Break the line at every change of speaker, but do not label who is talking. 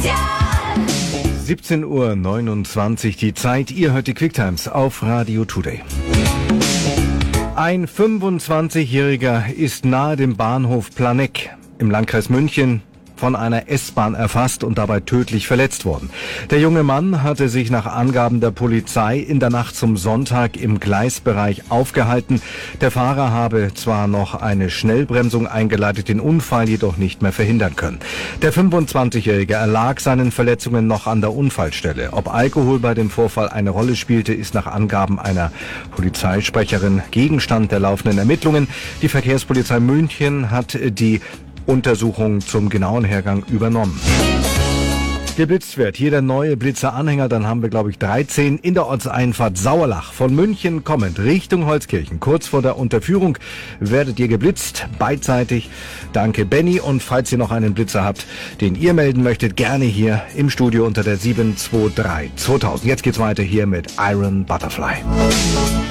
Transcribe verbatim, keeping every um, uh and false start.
siebzehn Uhr neunundzwanzig die Zeit. Ihr hört die Quicktimes auf Radio Today. Ein fünfundzwanzigjähriger ist nahe dem Bahnhof Planegg im Landkreis München von einer S-Bahn erfasst und dabei tödlich verletzt worden. Der junge Mann hatte sich nach Angaben der Polizei in der Nacht zum Sonntag im Gleisbereich aufgehalten. Der Fahrer habe zwar noch eine Schnellbremsung eingeleitet, den Unfall jedoch nicht mehr verhindern können. Der fünfundzwanzigjährige erlag seinen Verletzungen noch an der Unfallstelle. Ob Alkohol bei dem Vorfall eine Rolle spielte, ist nach Angaben einer Polizeisprecherin Gegenstand der laufenden Ermittlungen. Die Verkehrspolizei München hat die Untersuchung zum genauen Hergang übernommen. Geblitzt wird. Hier der neue Blitzer-Anhänger, dann haben wir, glaube ich, dreizehn in der Ortseinfahrt Sauerlach von München kommend Richtung Holzkirchen. Kurz vor der Unterführung werdet ihr geblitzt, beidseitig. Danke, Benny. Und falls ihr noch einen Blitzer habt, den ihr melden möchtet, gerne hier im Studio unter der sieben zwei drei zweitausend. Jetzt geht's weiter hier mit Iron Butterfly.